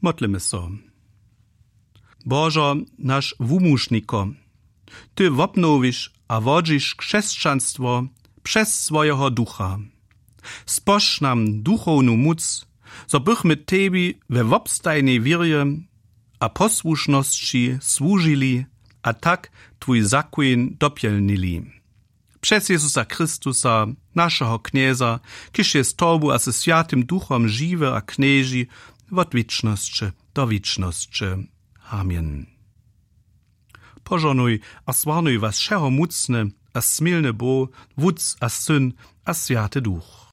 Modlimy so. Bożo, nasz wumušniko, Ty wobnowisz a wodzisz chrześcijaństwo przez swojego ducha. Spoż nam duchowną moc, so bychmy Tebi we wobstajnej wierze a posłuszności służyli, a tak Twój zakon dopielnili. Przez Jezusa Chrystusa, naszego knieza, kiż jest Tobu a ze Światym Duchom żywy a knieży od wieczności do wieczności. Amen. Pożonuj a swarnuj was szero mocny a smilny Bo, wódz a syn a Światy Duch.